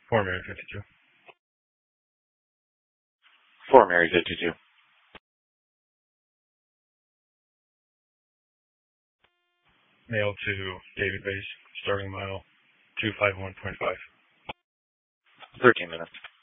Fort Mary 52. Fort Mary 52. Mail to David Base, starting mile 251.5. 13 minutes.